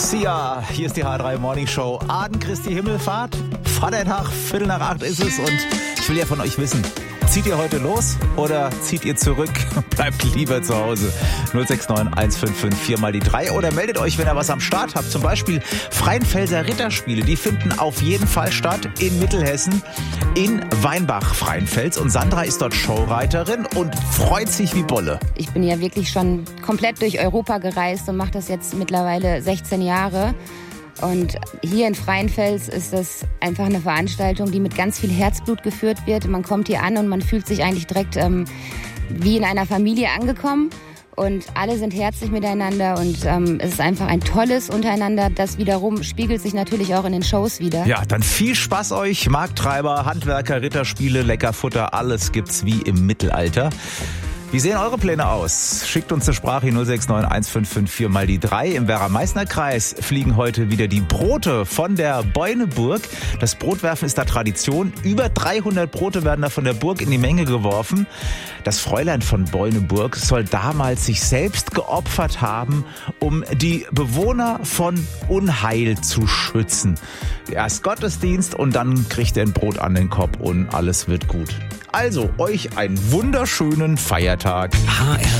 Sia, hier ist die H3 Morning Show. Aden Christi Himmelfahrt, Vatertag, 7:45 ist es und ich will ja von euch wissen, zieht ihr heute los oder zieht ihr zurück? Bleibt lieber zu Hause. 069 155 4 mal die 3 oder meldet euch, wenn ihr was am Start habt. Zum Beispiel Freienfelser Ritterspiele. Die finden auf jeden Fall statt in Mittelhessen, in Weinbach-Freienfels. Und Sandra ist dort Showreiterin und freut sich wie Bolle. Ich bin ja wirklich schon komplett durch Europa gereist und mache das jetzt mittlerweile 16 Jahre. Und hier in Freienfels ist das einfach eine Veranstaltung, die mit ganz viel Herzblut geführt wird. Man kommt hier an und man fühlt sich eigentlich direkt wie in einer Familie angekommen. Und alle sind herzlich miteinander und es ist einfach ein tolles Untereinander. Das wiederum spiegelt sich natürlich auch in den Shows wieder. Ja, dann viel Spaß euch. Markttreiber, Handwerker, Ritterspiele, Leckerfutter, alles gibt's wie im Mittelalter. Wie sehen eure Pläne aus? Schickt uns eine Sprache 069 155 4 mal die 3. Im Werra-Meißner-Kreis fliegen heute wieder die Brote von der Beuneburg. Das Brotwerfen ist da Tradition. Über 300 Brote werden da von der Burg in die Menge geworfen. Das Fräulein von Beuneburg soll damals sich selbst geopfert haben, um die Bewohner von Unheil zu schützen. Erst Gottesdienst und dann kriegt er ein Brot an den Kopf und alles wird gut. Also euch einen wunderschönen Feiertag.